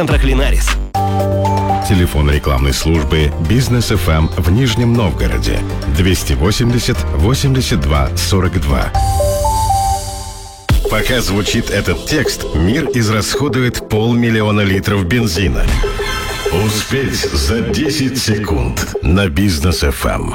центрах Линарис. Телефон рекламной службы «Бизнес ФМ» в Нижнем Новгороде 280 82 42. Пока звучит этот текст, мир израсходует 500 000 литров бензина. Успеть за 10 секунд на «Бизнес ФМ».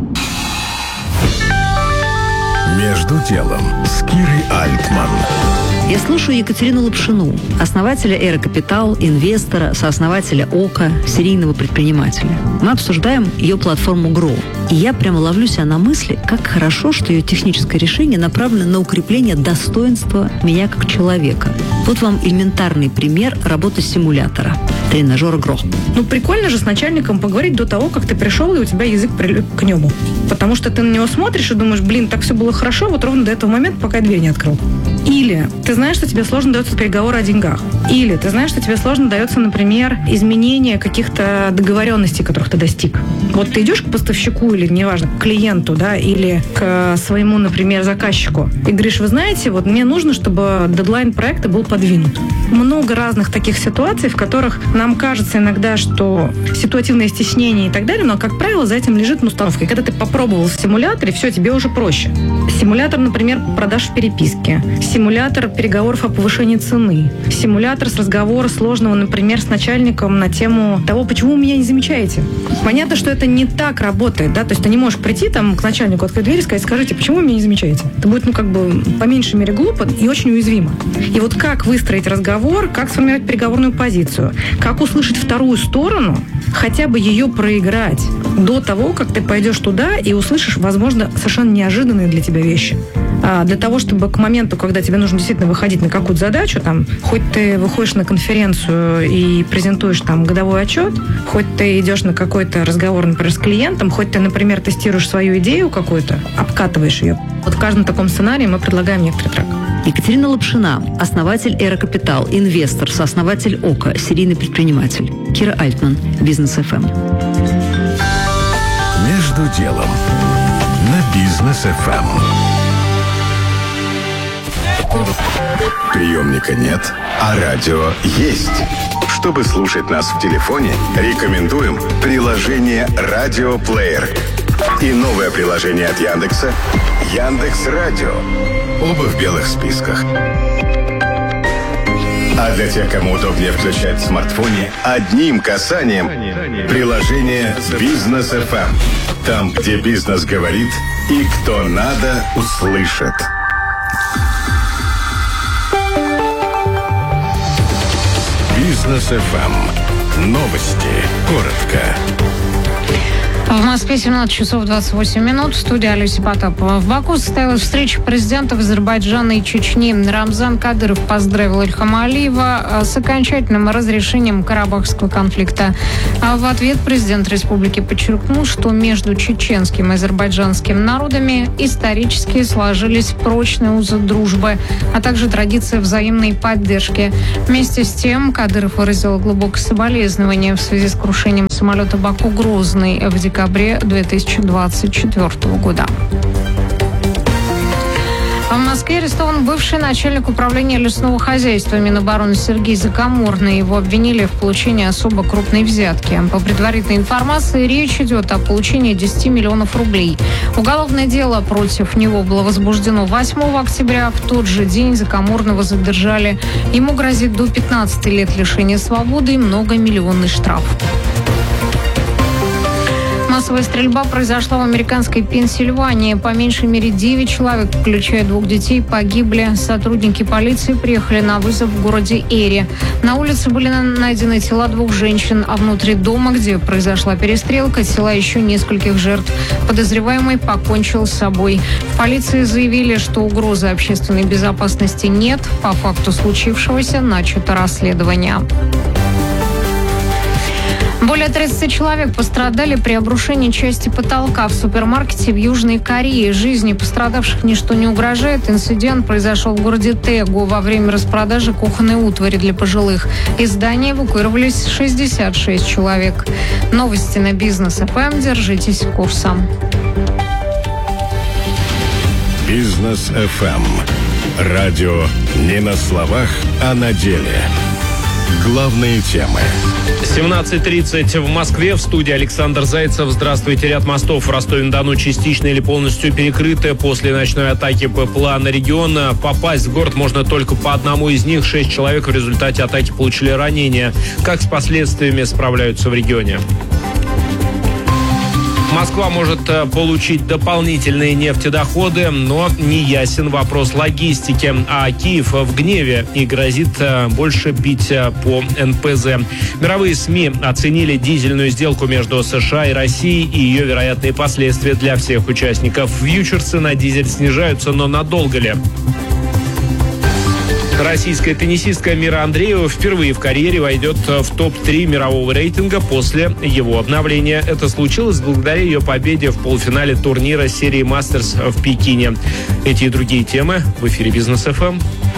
Между делом с Кирой Альтман. Я слушаю Екатерину Лапшину, основателя «Эра Капитал», инвестора, сооснователя ОКО, серийного предпринимателя. Мы обсуждаем ее платформу Grow. И я прямо ловлю себя на мысли, как хорошо, что ее техническое решение направлено на укрепление достоинства меня как человека. Вот вам элементарный пример работы симулятора тренажера Grow. Прикольно же с начальником поговорить до того, как ты пришел, и у тебя язык прилип к небу. Потому что ты на него смотришь и думаешь, так все было хорошо, вот ровно до этого момента, пока я дверь не открыл. Или ты знаешь, что тебе сложно дается переговоры о деньгах. Или ты знаешь, что тебе сложно дается, например, изменение каких-то договоренностей, которых ты достиг. Вот ты идешь к поставщику или, неважно, к клиенту, да, или к своему, например, заказчику, и говоришь, вы знаете, вот мне нужно, чтобы дедлайн проекта был подвинут. Много разных таких ситуаций, в которых нам кажется иногда, что ситуативное стеснение и так далее, но, как правило, за этим лежит установка. И когда ты попробовал в симуляторе, все, тебе уже проще. Симулятор, например, продаж в переписке. Симулятор переговоров о повышении цены. Симулятор с разговора сложного, например, с начальником на тему того, почему вы меня не замечаете. Понятно, что это не так работает, да, то есть ты не можешь прийти там к начальнику, открыть дверь и сказать, скажите, почему вы меня не замечаете? Это будет, по меньшей мере глупо и очень уязвимо. И вот как выстроить разговор, как сформировать переговорную позицию, как услышать вторую сторону, хотя бы ее проиграть до того, как ты пойдешь туда и услышишь, возможно, совершенно неожиданные для тебя вещи. Для того, чтобы к моменту, когда тебе нужно действительно выходить на какую-то задачу, хоть ты выходишь на конференцию и презентуешь годовой отчет, хоть ты идешь на какой-то разговор, например, с клиентом, хоть ты, например, тестируешь свою идею какую-то, обкатываешь ее. Вот в каждом таком сценарии мы предлагаем некоторый трек. Екатерина Лапшина, основатель «Эра Капитал», инвестор, сооснователь ОКО, серийный предприниматель. Кира Альтман, «Бизнес ФМ». Между делом на «Бизнес ФМ». Приемника нет, а радио есть. Чтобы слушать нас в телефоне, рекомендуем приложение «Радиоплеер» и новое приложение от Яндекса «Яндекс.Радио». Оба в белых списках. А для тех, кому удобнее включать в смартфоне, одним касанием приложение «Бизнес ФМ». Там, где бизнес говорит и кто надо, услышит. «Бизнес ФМ». Новости. Коротко. В Москве 17 часов 28 минут. В студии Алексей Потапова. В Баку состоялась встреча президентов Азербайджана и Чечни. Рамзан Кадыров поздравил Ильхама Алиева с окончательным разрешением карабахского конфликта. А в ответ президент республики подчеркнул, что между чеченским и азербайджанским народами исторически сложились прочные узы дружбы, а также традиция взаимной поддержки. Вместе с тем Кадыров выразил глубокое соболезнование в связи с крушением самолета Баку-Грозный в декабре 2024 года. В Москве арестован бывший начальник управления лесного хозяйства Минобороны Сергей Закаморный. Его обвинили в получении особо крупной взятки. По предварительной информации, речь идет о получении 10 миллионов рублей. Уголовное дело против него было возбуждено 8 октября. В тот же день Закаморного задержали. Ему грозит до 15 лет лишения свободы и многомиллионный штраф. Массовая стрельба произошла в американской Пенсильвании. По меньшей мере 9 человек, включая 2 детей, погибли. Сотрудники полиции приехали на вызов в городе Эри. На улице были найдены тела 2 женщин, а внутри дома, где произошла перестрелка, тела еще нескольких жертв. Подозреваемый покончил с собой. В полиции заявили, что угрозы общественной безопасности нет. По факту случившегося начато расследование. Более 30 человек пострадали при обрушении части потолка в супермаркете в Южной Корее. Жизни пострадавших ничто не угрожает. Инцидент произошел в городе Тэгу во время распродажи кухонной утвари для пожилых. Из здания эвакуировались 66 человек. Новости на Бизнес ФМ. Держитесь курса. Бизнес ФМ. Радио не на словах, а на деле. Главные темы. 17:30 в Москве. В студии Александр Зайцев. Здравствуйте. Ряд мостов в Ростове-на-Дону частично или полностью перекрыты после ночной атаки БПЛА на регион. Попасть в город можно только по одному из них. 6 человек в результате атаки получили ранения. Как с последствиями справляются в регионе? Москва может получить дополнительные нефтедоходы, но не ясен вопрос логистики. А Киев в гневе и грозит больше бить по НПЗ. Мировые СМИ оценили дизельную сделку между США и Россией и ее вероятные последствия для всех участников. Фьючерсы на дизель снижаются, но надолго ли? Российская теннисистка Мира Андреева впервые в карьере войдет в топ-3 мирового рейтинга после его обновления. Это случилось благодаря ее победе в полуфинале турнира серии «Мастерс» в Пекине. Эти и другие темы в эфире «Бизнес ФМ».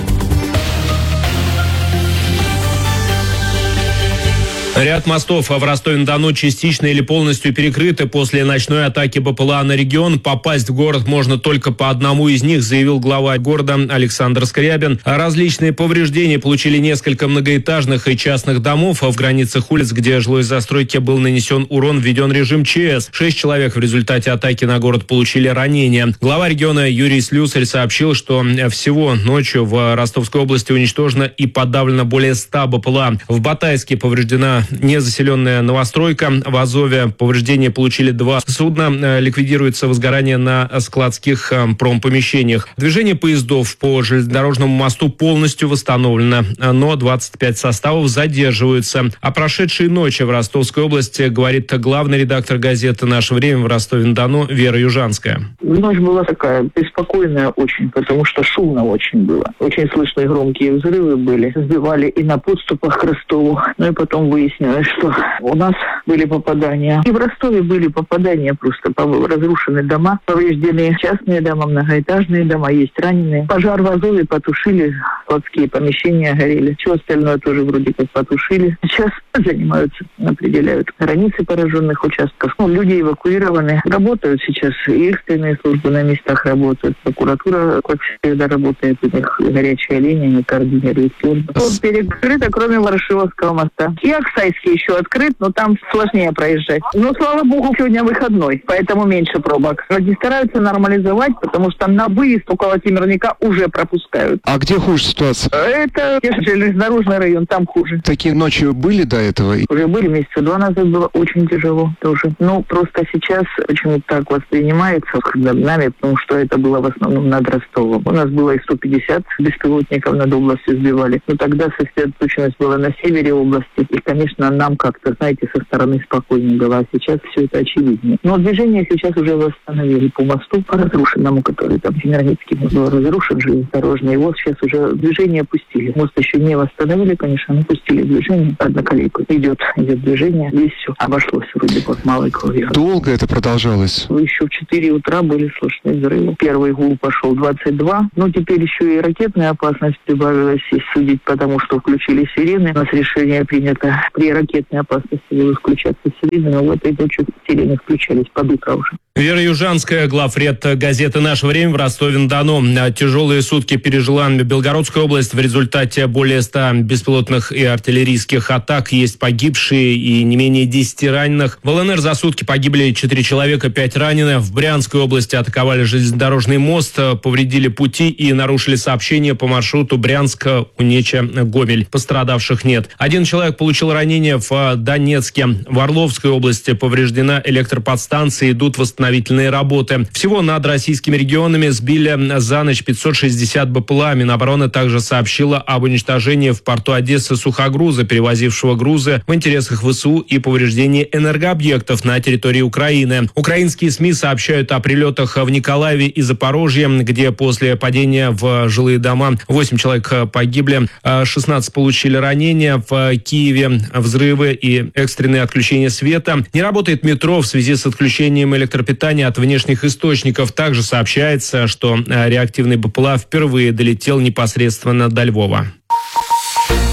Ряд мостов в Ростове-на-Дону частично или полностью перекрыты после ночной атаки БПЛА на регион. Попасть в город можно только по одному из них, заявил глава города Александр Скрябин. Различные повреждения получили несколько многоэтажных и частных домов. В границах улиц, где жилой застройке был нанесен урон, введен режим ЧС. 6 человек в результате атаки на город получили ранения. Глава региона Юрий Слюсарь сообщил, что всего ночью в Ростовской области уничтожено и подавлено более 100 БПЛА. В Батайске повреждена незаселенная новостройка. В Азове повреждения получили 2 судна. Ликвидируется возгорание на складских промпомещениях. Движение поездов по железнодорожному мосту полностью восстановлено, но 25 составов задерживаются. О прошедшей ночи в Ростовской области говорит главный редактор газеты «Наше время» в Ростове-на-Дону Вера Южанская. Ночь была такая беспокойная очень, потому что шумно очень было. Очень слышные громкие взрывы были. Сбивали и на подступах к Ростову. Ну и потом выяснилось, что у нас были попадания. И в Ростове были попадания просто. Разрушены дома, повреждены частные дома, многоэтажные дома, есть раненые. Пожар в Азове потушили, складские помещения горели. Все остальное тоже вроде как потушили. Сейчас занимаются, определяют границы пораженных участков. Люди эвакуированы. Работают сейчас и экстренные службы на местах работают. Прокуратура, как всегда, работает. У них горячая линия, не координирует службы. Перекрыто, кроме Ворошиловского моста. И Оксайский еще открыт, но там сложнее проезжать. Но, слава богу, сегодня выходной, поэтому меньше пробок. Люди стараются нормализовать, потому что на выезд около Темирняка уже пропускают. А где хуже ситуация? Это железнодорожный район, там хуже. Такие ночи были до этого? Уже были, месяца 2 назад было очень тяжело тоже. Но просто сейчас почему-то так воспринимается нами, потому что это было в основном над Ростовом. У нас было и 150 беспилотников над областью сбивали. Но тогда сосредоточенность была на севере области. И, конечно, нам как-то, знаете, со стороны спокойнее было. А сейчас все это очевиднее. Но движение сейчас уже восстановили по мосту, по разрушенному, который там Темирницкий был разрушен, железнодорожный. Его сейчас уже движение пустили. Мост еще не восстановили, конечно, но пустили движение. Одноколейку. Идет движение. Здесь все обошлось вроде как малой кровью. Долго это продолжалось? Еще в 4 утра были слышны взрывы. Первый гул пошел 22. Но теперь еще и ракетная опасность прибавилась, и судить потому, что включили сирены. У нас решение принято при ракетной опасности будут включаться сирены, но в этой ночью сирены включались под утро уже. Вера Южанская, главред газеты «Наше время» в Ростове-на-Дону. Тяжелые сутки пережила Белгородская область. В результате более 100 беспилотных и артиллерийских атак. Есть погибшие и не менее 10 раненых. В ЛНР за сутки погибли 4 человека, 5 ранены. В Брянской области атаковали железнодорожный мост, повредили пути и нарушили сообщение по маршруту Брянск-Унеча-Гомель. Пострадавших нет. 1 человек получил ранение в Донецке. В Орловской области повреждена электроподстанция, идут восстановительные работы. Всего над российскими регионами сбили за ночь 560 БПЛА. Минобороны также сообщила об уничтожении в порту Одессы сухогруза, перевозившего грузы в интересах ВСУ, и повреждении энергообъектов на территории Украины. Украинские СМИ сообщают о прилетах в Николаеве и Запорожье, где после падения в жилые дома 8 человек погибли, 16 получили ранения. В Киеве взрывы и экстренное отключение света. Не работает метро в связи с отключением электропитания от внешних источников. Также сообщается, что реактивный БПЛА впервые долетел непосредственно до Львова.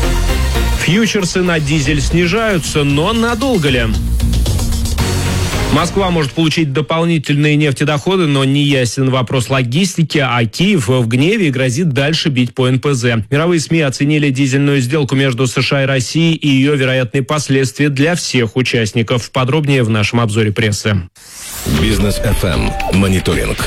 Фьючерсы на дизель снижаются, но надолго ли? Москва может получить дополнительные нефтедоходы, но не ясен вопрос логистики, а Киев в гневе и грозит дальше бить по НПЗ. Мировые СМИ оценили дизельную сделку между США и Россией и ее вероятные последствия для всех участников. Подробнее в нашем обзоре прессы. Бизнес FM. Мониторинг.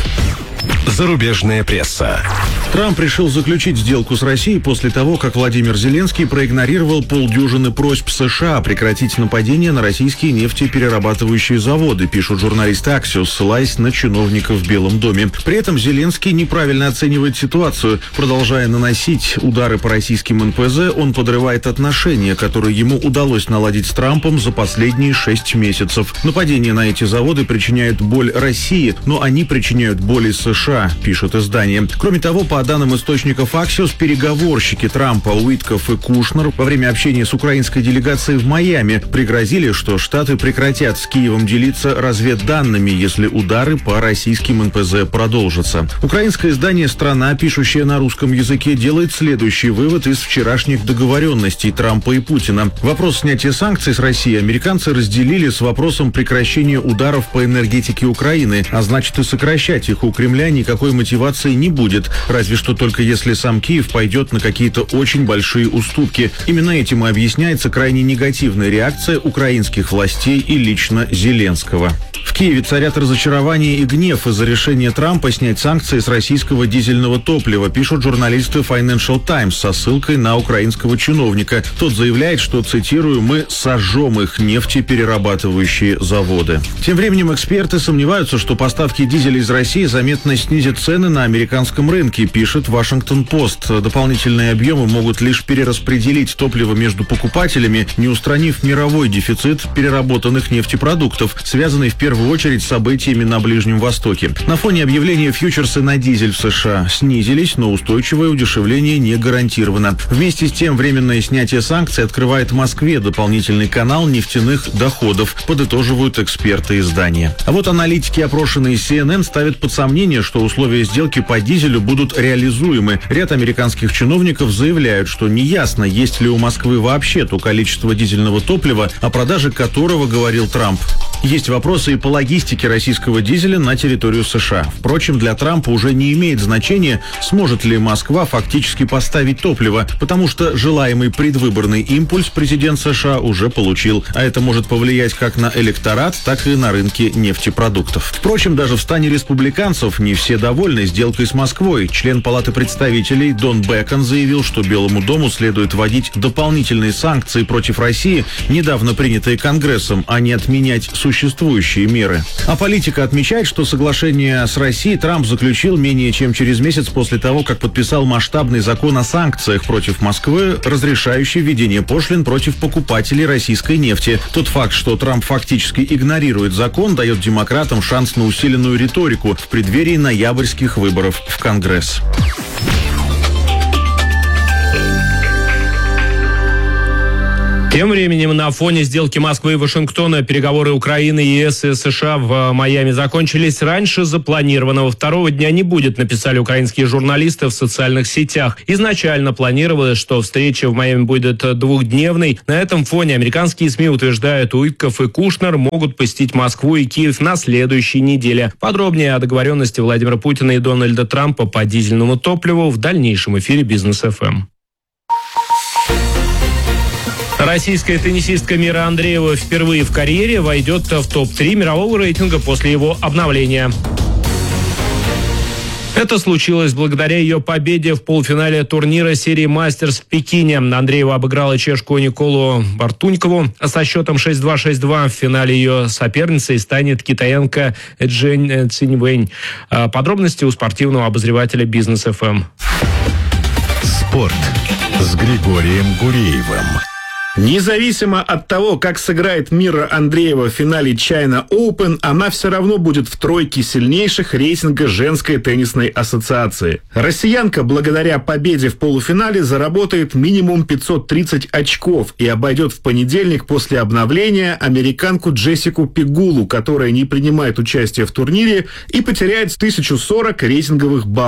Зарубежная пресса. Трамп решил заключить сделку с Россией после того, как Владимир Зеленский проигнорировал полдюжины просьб США прекратить нападение на российские нефтеперерабатывающие заводы, пишут журналисты Axios, ссылаясь на чиновников в Белом доме. При этом Зеленский неправильно оценивает ситуацию. Продолжая наносить удары по российским НПЗ, он подрывает отношения, которые ему удалось наладить с Трампом за последние 6 месяцев. Нападения на эти заводы причиняют боль России, но они причиняют боль и США, пишет издание. Кроме того, по данным источников Axios, переговорщики Трампа Уитков и Кушнер во время общения с украинской делегацией в Майами пригрозили, что Штаты прекратят с Киевом делиться разведданными, если удары по российским НПЗ продолжатся. Украинское издание «Страна», пишущее на русском языке, делает следующий вывод из вчерашних договоренностей Трампа и Путина. Вопрос снятия санкций с России американцы разделили с вопросом прекращения ударов по энергетике Украины, а значит и сокращать их у Кремля никакой мотивации не будет, разве что только если сам Киев пойдет на какие-то очень большие уступки. Именно этим и объясняется крайне негативная реакция украинских властей и лично Зеленского. В Киеве царят разочарование и гнев из-за решения Трампа снять санкции с российского дизельного топлива, пишут журналисты Financial Times со ссылкой на украинского чиновника. Тот заявляет, что, цитирую, «мы сожжем их нефтеперерабатывающие заводы». Тем временем эксперты сомневаются, что поставки дизеля из России заметно снизят цены на американском рынке, пишет Вашингтон-Пост. Дополнительные объемы могут лишь перераспределить топливо между покупателями, не устранив мировой дефицит переработанных нефтепродуктов, связанный в первую очередь с событиями на Ближнем Востоке. На фоне объявления фьючерсы на дизель в США снизились, но устойчивое удешевление не гарантировано. Вместе с тем, временное снятие санкций открывает Москве дополнительный канал нефтяных доходов, подытоживают эксперты издания. А вот аналитики, опрошенные CNN, ставят под сомнение, что условия сделки по дизелю будут реализуемы. Ряд американских чиновников заявляют, что неясно, есть ли у Москвы вообще то количество дизельного топлива, о продаже которого говорил Трамп. Есть вопросы и по логистике российского дизеля на территорию США. Впрочем, для Трампа уже не имеет значения, сможет ли Москва фактически поставить топливо, потому что желаемый предвыборный импульс президент США уже получил, а это может повлиять как на электорат, так и на рынки нефтепродуктов. Впрочем, даже в стане республиканцев не все довольны сделкой с Москвой. Член Палаты представителей Дон Бекон заявил, что Белому дому следует вводить дополнительные санкции против России, недавно принятые Конгрессом, а не отменять существующие меры. А политика отмечает, что соглашение с Россией Трамп заключил менее чем через месяц после того, как подписал масштабный закон о санкциях против Москвы, разрешающий введение пошлин против покупателей российской нефти. Тот факт, что Трамп фактически игнорирует закон, дает демократам шанс на усиленную риторику в преддверии ноябрьских выборов в Конгресс. Тем временем на фоне сделки Москвы и Вашингтона переговоры Украины, ЕС и США в Майами закончились раньше запланированного. Второго дня не будет, написали украинские журналисты в социальных сетях. Изначально планировалось, что встреча в Майами будет двухдневной. На этом фоне американские СМИ утверждают, Уитков и Кушнер могут посетить Москву и Киев на следующей неделе. Подробнее о договоренности Владимира Путина и Дональда Трампа по дизельному топливу в дальнейшем эфире Бизнес FM. Российская теннисистка Мира Андреева впервые в карьере войдет в топ-3 мирового рейтинга после его обновления. Это случилось благодаря ее победе в полуфинале турнира серии «Мастерс» в Пекине. Андреева обыграла чешку Николу Бартунькову со счетом 6-2, 6-2. В финале ее соперницей станет китаянка Джень Циньвэнь. Подробности у спортивного обозревателя Бизнес FM. Спорт с Григорием Гуреевым. Независимо от того, как сыграет Мира Андреева в финале China Open, она все равно будет в тройке сильнейших рейтинга женской теннисной ассоциации. Россиянка благодаря победе в полуфинале заработает минимум 530 очков и обойдет в понедельник после обновления американку Джессику Пегулу, которая не принимает участие в турнире и потеряет 1040 рейтинговых баллов.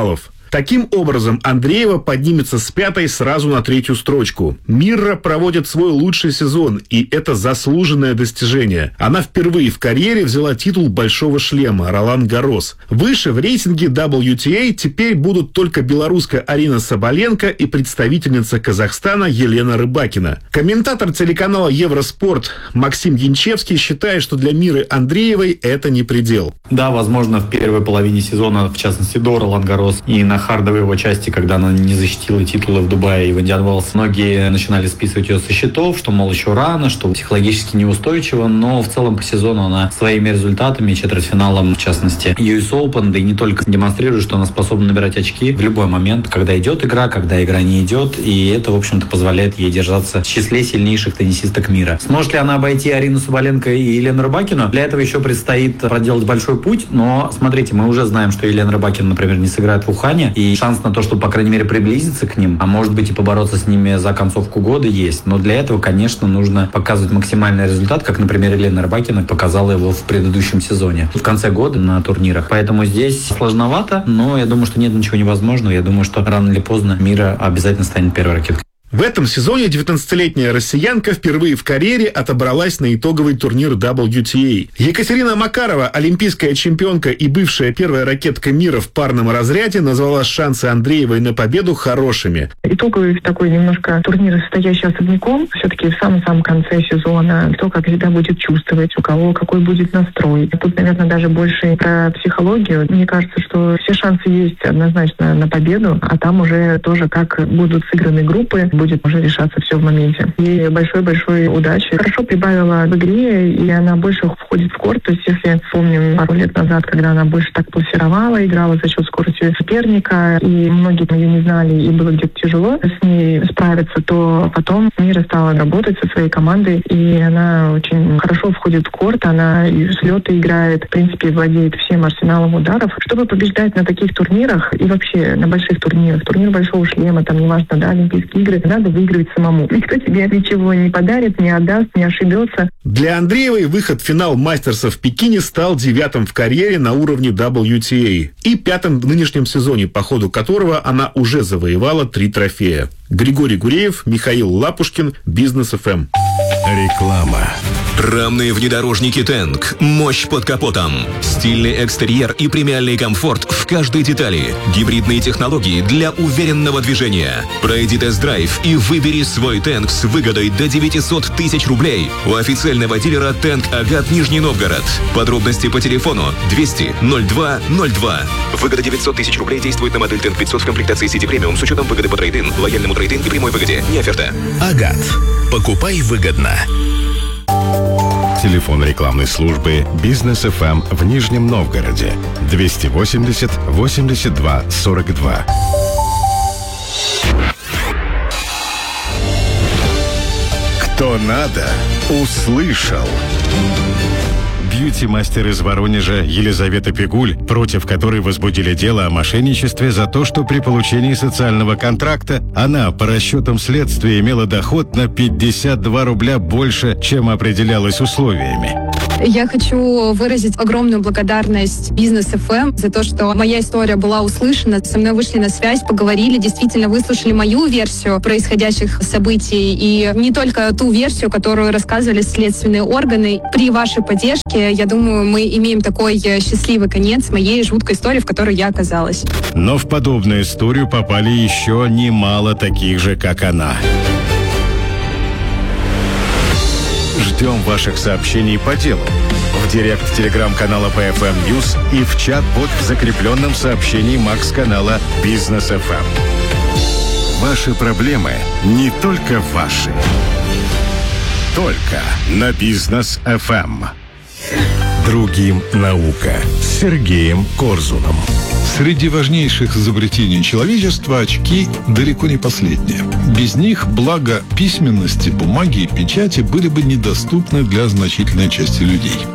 Таким образом, Андреева поднимется с 5-й сразу на 3-ю строчку. Мирра проводит свой лучший сезон, и это заслуженное достижение. Она впервые в карьере взяла титул «Большого шлема» Ролан-Гаррос. Выше в рейтинге WTA теперь будут только белоруска Арина Соболенко и представительница Казахстана Елена Рыбакина. Комментатор телеканала Евроспорт Максим Янчевский считает, что для Миры Андреевой это не предел. Да, возможно, в первой половине сезона, в частности, до Ролан-Гаррос и на хардовой его части, когда она не защитила титулы в Дубае и в Индиан Уэллс, многие начинали списывать ее со счетов, что, мол, еще рано, что психологически неустойчиво, но в целом по сезону она своими результатами, четвертьфиналом, в частности, US Open, да и не только, демонстрирует, что она способна набирать очки в любой момент, когда идет игра, когда игра не идет, и это, в общем-то, позволяет ей держаться в числе сильнейших теннисисток мира. Сможет ли она обойти Арину Соболенко и Елену Рыбакину? Для этого еще предстоит проделать большой путь, но, смотрите, мы уже знаем, что Елена Рыбакина, например, не сыграет в Ухане, и шанс на то, чтобы, по крайней мере, приблизиться к ним, а может быть и побороться с ними за концовку года есть. Но для этого, конечно, нужно показывать максимальный результат, как, например, Елена Рыбакина показала его в предыдущем сезоне, в конце года на турнирах. Поэтому здесь сложновато, но я думаю, что нет ничего невозможного. Я думаю, что рано или поздно Мира обязательно станет первой ракеткой. В этом сезоне 19-летняя россиянка впервые в карьере отобралась на итоговый турнир WTA. Екатерина Макарова, олимпийская чемпионка и бывшая первая ракетка мира в парном разряде, назвала шансы Андреевой на победу хорошими. Итоговый такой немножко турнир, состоящий особняком, все-таки в самом-самом конце сезона, кто как себя будет чувствовать, у кого какой будет настрой. Тут, наверное, даже больше про психологию. Мне кажется, что все шансы есть однозначно на победу, а там уже тоже как будут сыграны группы, будет уже решаться все в моменте. И большой-большой удачи. Хорошо прибавила в игре, и она больше входит в корт. То есть, если вспомним пару лет назад, когда она больше так пласировала, играла за счет скорости соперника, и многие ее не знали, и было где-то тяжело с ней справиться, то потом Мира стала работать со своей командой, и она очень хорошо входит в корт, она и слеты играет, в принципе, владеет всем арсеналом ударов. Чтобы побеждать на таких турнирах и вообще на больших турнирах, турнир Большого шлема, там неважно, да, Олимпийские игры, надо выигрывать самому. Никто тебе ничего не подарит, не отдаст, не ошибется. Для Андреевой выход в финал мастерсов в Пекине стал 9-м в карьере на уровне WTA и 5-м в нынешнем сезоне, по ходу которого она уже завоевала 3 трофея. Григорий Гуреев, Михаил Лапушкин, Бизнес ФМ. Реклама. Рамные внедорожники Тэнк. Мощь под капотом. Стильный экстерьер и премиальный комфорт в каждой детали. Гибридные технологии для уверенного движения. Пройди тест-драйв и выбери свой Тэнк с выгодой до 900 тысяч рублей у официального дилера Тэнк Агат Нижний Новгород. Подробности по телефону 200 02 02. Выгода 900 тысяч рублей действует на модель Тэнк 500 в комплектации City Premium с учетом выгоды по трейд-ин, лояльному трейд-ин и прямой выгоде. Не оферта. Агат. Покупай выгодно. Телефон рекламной службы «Бизнес ФМ» в Нижнем Новгороде 280 82 42. Кто надо, услышал. Бьюти-мастер из Воронежа Елизавета Пигуль, против которой возбудили дело о мошенничестве за то, что при получении социального контракта она, по расчетам следствия, имела доход на 52 рубля больше, чем определялось условиями. Я хочу выразить огромную благодарность Бизнес ФМ за то, что моя история была услышана. Со мной вышли на связь, поговорили, действительно выслушали мою версию происходящих событий и не только ту версию, которую рассказывали следственные органы. При вашей поддержке, я думаю, мы имеем такой счастливый конец моей жуткой истории, в которой я оказалась. Но в подобную историю попали еще немало таких же, как она. Ждем ваших сообщений по делу в директ телеграм-канала PFM News и в чат-бот в закрепленном сообщении Макс-канала Бизнес FM. Ваши проблемы не только ваши. Только на Бизнес FM. Другим наука с Сергеем Корзуном. Среди важнейших изобретений человечества очки далеко не последние. Без них благо письменности, бумаги и печати были бы недоступны для значительной части людей.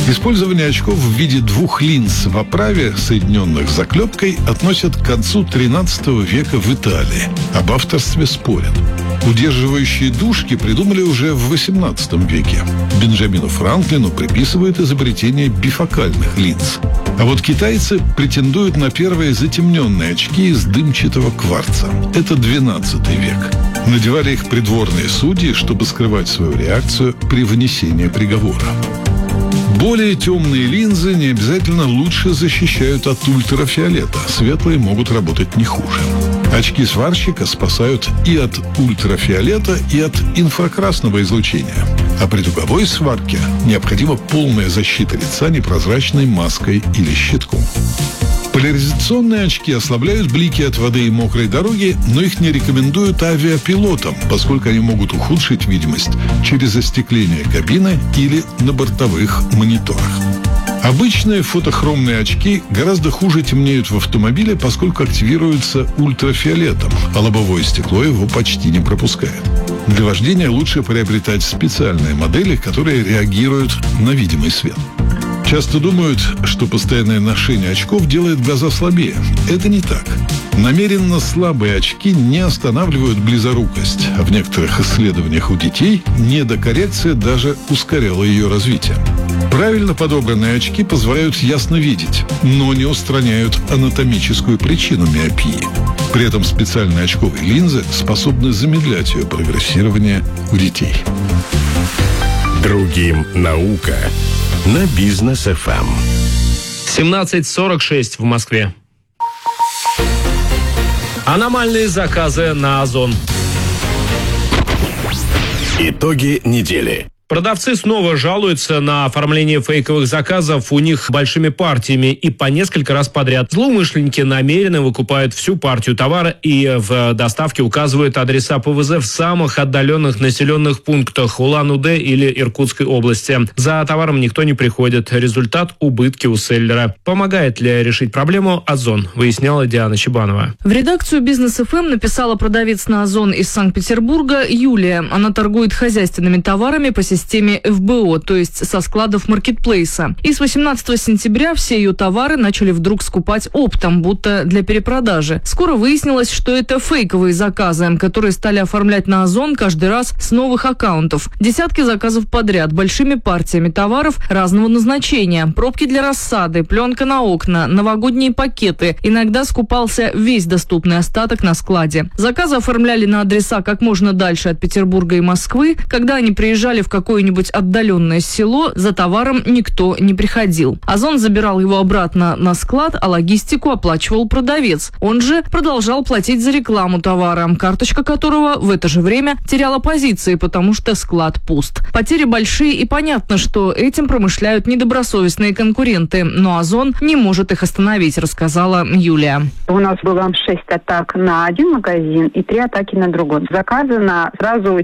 Использование очков в виде двух линз в оправе, соединенных заклепкой, относят к концу XIII века в Италии. Об авторстве спорят. Удерживающие дужки придумали уже в XVIII веке. Бенджамину Франклину приписывают изобретение бифокальных линз. А вот китайцы претендуют на первые затемненные очки из дымчатого кварца. Это XII век. Надевали их придворные судьи, чтобы скрывать свою реакцию при вынесении приговора. Более темные линзы не обязательно лучше защищают от ультрафиолета. Светлые могут работать не хуже. Очки сварщика спасают и от ультрафиолета, и от инфракрасного излучения. А при дуговой сварке необходима полная защита лица непрозрачной маской или щитком. Поляризационные очки ослабляют блики от воды и мокрой дороги, но их не рекомендуют авиапилотам, поскольку они могут ухудшить видимость через остекление кабины или на бортовых мониторах. Обычные фотохромные очки гораздо хуже темнеют в автомобиле, поскольку активируются ультрафиолетом, а лобовое стекло его почти не пропускает. Для вождения лучше приобретать специальные модели, которые реагируют на видимый свет. Часто думают, что постоянное ношение очков делает глаза слабее. Это не так. Намеренно слабые очки не останавливают близорукость, а в некоторых исследованиях у детей недокоррекция даже ускоряла ее развитие. Правильно подобранные очки позволяют ясно видеть, но не устраняют анатомическую причину миопии. При этом специальные очковые линзы способны замедлять ее прогрессирование у детей. Другим наука на Бизнес ФМ. 17:46 в Москве. Аномальные заказы на Озон. Итоги недели. Продавцы снова жалуются на оформление фейковых заказов у них большими партиями и по несколько раз подряд. Злоумышленники намеренно выкупают всю партию товара и в доставке указывают адреса ПВЗ в самых отдаленных населенных пунктах Улан-Удэ или Иркутской области. За товаром никто не приходит. Результат – убытки у селлера. Помогает ли решить проблему Озон, выясняла Диана Чебанова. В редакцию Бизнес ФМ написала продавец на Озон из Санкт-Петербурга Юлия. Она торгует хозяйственными товарами по системе ФБО, то есть со складов маркетплейса. И с 18 сентября все ее товары начали вдруг скупать оптом, будто для перепродажи. Скоро выяснилось, что это фейковые заказы, которые стали оформлять на Озон каждый раз с новых аккаунтов. Десятки заказов подряд, большими партиями товаров разного назначения. Пробки для рассады, пленка на окна, новогодние пакеты. Иногда скупался весь доступный остаток на складе. Заказы оформляли на адреса как можно дальше от Петербурга и Москвы. Когда они приезжали в какое-нибудь отдаленное село, за товаром никто не приходил. Озон забирал его обратно на склад, а логистику оплачивал продавец. Он же продолжал платить за рекламу товара, карточка которого в это же время теряла позиции, потому что склад пуст. Потери большие, и понятно, что этим промышляют недобросовестные конкуренты, но Озон не может их остановить, рассказала Юлия. У нас было 6 атак на один магазин и 3 атаки на другой. Заказано сразу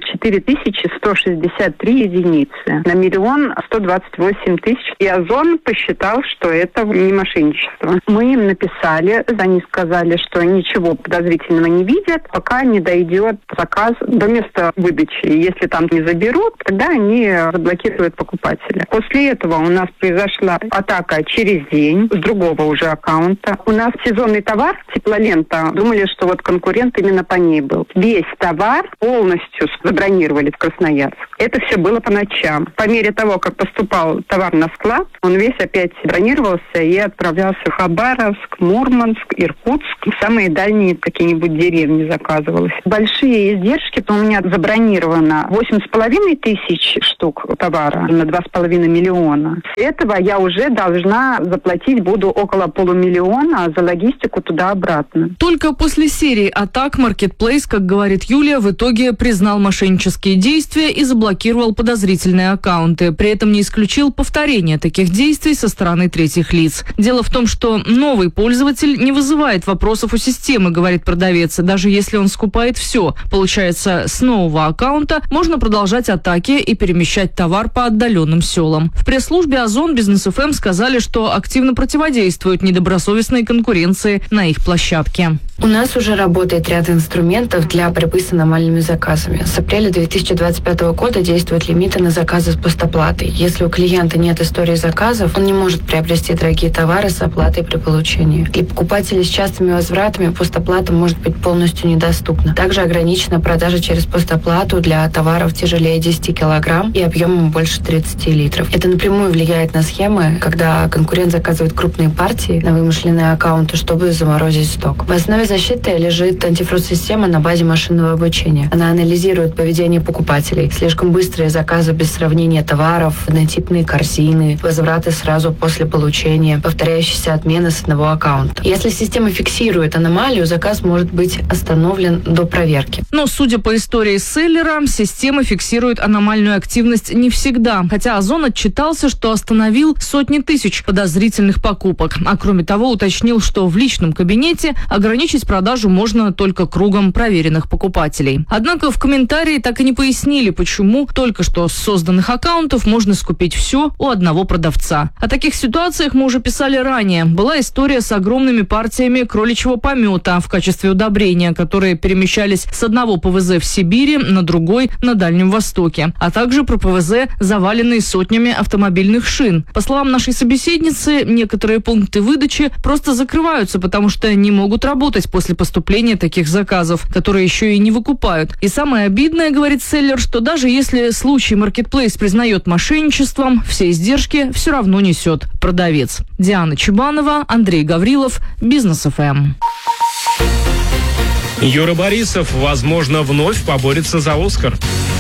4163 единицы на 1 128 000. И Озон посчитал, что это не мошенничество. Мы им написали, они сказали, что ничего подозрительного не видят, пока не дойдет заказ до места выдачи. Если там не заберут, тогда они заблокируют покупателя. После этого у нас произошла атака через день с другого уже аккаунта. У нас сезонный товар, теплолента, думали, что вот конкурент именно по ней был. Весь товар полностью забронировали в Красноярск. Это все было по ночам. По мере того, как поступал товар на склад, он весь опять бронировался и отправлялся в Хабаровск, Мурманск, Иркутск. Самые дальние какие-нибудь деревни заказывалось. Большие издержки, то у меня забронировано 8,5 тысяч штук товара на 2,5 миллиона. С этого я уже должна заплатить буду около полумиллиона за логистику туда-обратно. Только после серии атак маркетплейс, как говорит Юлия, в итоге признал мошеннические действия и заблокировал подозрительные аккаунты. При этом не исключил повторение таких действий со стороны третьих лиц. Дело в том, что новый пользователь не вызывает вопросов у системы, говорит продавец, даже если он скупает все. Получается, с нового аккаунта можно продолжать атаки и перемещать товар по отдаленным селам. В пресс-службе Озон Бизнес ФМ сказали, что активно противодействуют недобросовестной конкуренции на их площадке. У нас уже работает ряд инструментов для борьбы с аномальными заказами. С апреля 2025 года действуют лимиты на заказы с постоплатой. Если у клиента нет истории заказов, он не может приобрести дорогие товары с оплатой при получении. Для покупателей с частыми возвратами постоплата может быть полностью недоступна. Также ограничена продажа через постоплату для товаров тяжелее 10 килограмм и объемом больше 30 литров. Это напрямую влияет на схемы, когда конкурент заказывает крупные партии на вымышленные аккаунты, чтобы заморозить сток. В основе защиты лежит антифрод-система на базе машинного обучения. Она анализирует поведение покупателей, слишком быстрые заказы без сравнения товаров, однотипные корзины, возвраты сразу после получения, повторяющиеся отмены с одного аккаунта. Если система фиксирует аномалию, заказ может быть остановлен до проверки. Но, судя по истории селлера, система фиксирует аномальную активность не всегда, хотя Озон отчитался, что остановил сотни тысяч подозрительных покупок. А кроме того, уточнил, что в личном кабинете ограничить продажу можно только кругом проверенных покупателей. Однако в комментарии так и не пояснили, почему только что с созданных аккаунтов можно скупить все у одного продавца. О таких ситуациях мы уже писали ранее. Была история с огромными партиями кроличьего помета в качестве удобрения, которые перемещались с одного ПВЗ в Сибири на другой на Дальнем Востоке, а также про ПВЗ, заваленные сотнями автомобильных шин. По словам нашей собеседницы, некоторые пункты выдачи просто закрываются, потому что не могут работать после поступления таких заказов, которые еще и не выкупают. И самое обидное, говорит селлер, что даже если случай маркетплейс признает мошенничеством, все издержки все равно несет продавец. Диана Чебанова, Андрей Гаврилов, Бизнес ФМ. Юра Борисов, возможно, вновь поборется за «Оскар».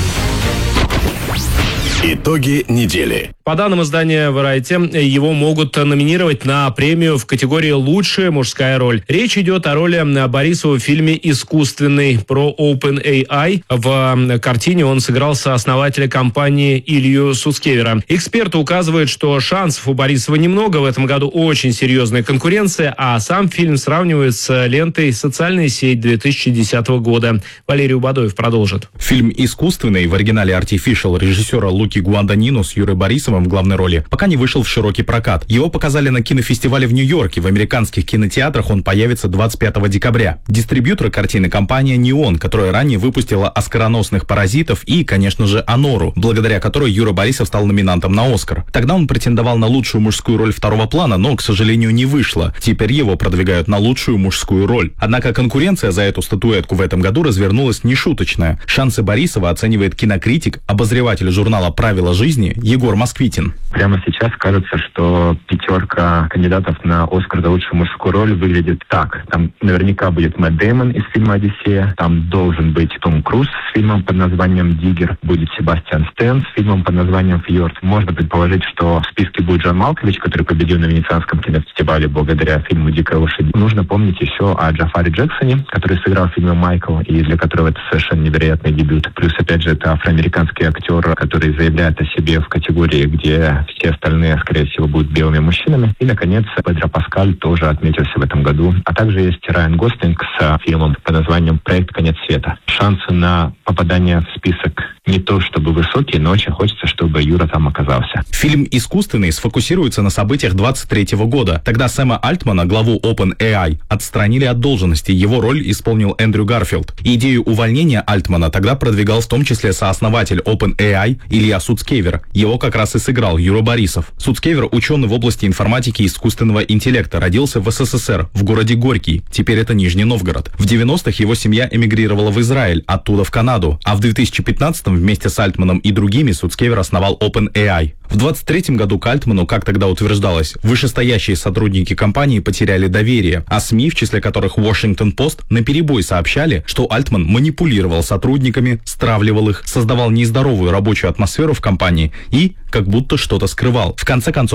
Итоги недели. По данным издания Variety, его могут номинировать на премию в категории «Лучшая мужская роль». Речь идет о роли Борисова в фильме «Искусственный» про OpenAI. В картине он сыграл сооснователя компании Илью Суцкевера. Эксперты указывают, что шансов у Борисова немного. В этом году очень серьезная конкуренция, а сам фильм сравнивают с лентой «Социальная сеть» 2010 года. Валерий Убадоев продолжит. Фильм «Искусственный» в оригинале Artificial режиссера Луки Гуанданино с Юрой Борисовым в главной роли пока не вышел в широкий прокат. Его показали на кинофестивале в Нью-Йорке. В американских кинотеатрах он появится 25 декабря. Дистрибьютор картины — компания «Неон», которая ранее выпустила оскароносных «Паразитов» и, конечно же, «Анору», благодаря которой Юра Борисов стал номинантом на «Оскар». Тогда он претендовал на лучшую мужскую роль второго плана, но, к сожалению, не вышло. Теперь его продвигают на лучшую мужскую роль. Однако конкуренция за эту статуэтку в этом году развернулась нешуточная. Шансы Борисова оценивает кинокритик, обозреватель журнала «Правила жизни» Егор Москвитин. Прямо сейчас кажется, что пятерка кандидатов на «Оскар» за лучшую мужскую роль выглядит так. Там наверняка будет Мэтт Дэймон из фильма «Одиссея», там должен быть Том Круз с фильмом под названием «Диггер», будет Себастьян Стэн с фильмом под названием «Фьорд». Можно предположить, что в списке будет Джон Малкович, который победил на Венецианском кинофестивале благодаря фильму «Дикая лошадь». Нужно помнить еще о Джафаре Джексоне, который сыграл в фильме «Майкл», и для которого это совершенно невероятный дебют. Плюс, опять же, это афроамериканский актер, который заявляет о себе в категории, где все остальные, скорее всего, будут белыми мужчинами. И, наконец, Педро Паскаль тоже отметился в этом году. А также есть Райан Гослинг с фильмом под названием «Проект Конец света». Шансы на попадание в список не то чтобы высокие, но очень хочется, чтобы Юра там оказался. Фильм «Искусственный» сфокусируется на событиях 23 года. Тогда Сэма Альтмана, главу OpenAI, отстранили от должности. Его роль исполнил Эндрю Гарфилд. Идею увольнения Альтмана тогда продвигал в том числе сооснователь OpenAI Илья Суцкевер. Его как раз и сыграл Юра Борисов. Суцкевер — ученый в области информатики и искусственного интеллекта, родился в СССР, в городе Горький, теперь это Нижний Новгород. В 90-х его семья эмигрировала в Израиль, оттуда в Канаду, а в 2015-м вместе с Альтманом и другими Суцкевер основал OpenAI. В 23-м году к Альтману, как тогда утверждалось, вышестоящие сотрудники компании потеряли доверие, а СМИ, в числе которых Washington Post, наперебой сообщали, что Альтман манипулировал сотрудниками, стравливал их, создавал нездоровую рабочую атмосферу в компании и как будто что-то скрывал. В конце концов,